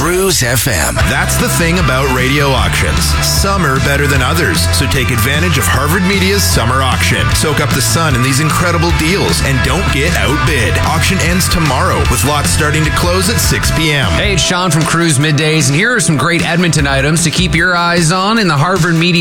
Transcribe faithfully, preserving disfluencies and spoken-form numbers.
Cruise F M. That's the thing about radio auctions. Some are better than others, so take advantage of Harvard Media's summer auction. Soak up the sun in these incredible deals and don't get outbid. Auction ends tomorrow with lots starting to close at six p.m. Hey, it's Sean from Cruise Middays, and here are some great Edmonton items to keep your eyes on in the Harvard Media